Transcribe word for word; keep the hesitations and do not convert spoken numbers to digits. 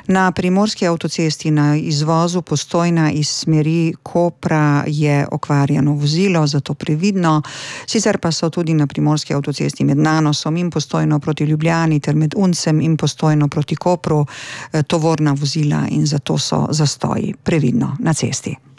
Na primorski avtocesti na izvozu Postojna iz smeri Kopra je okvarjeno vozilo, zato previdno. Sicer pa so tudi na primorski avtocesti med Nanosom in Postojno proti Ljubljani ter med Uncem in Postojno proti Kopru tovorna vozila in zato so zastoji. Previdno na cesti.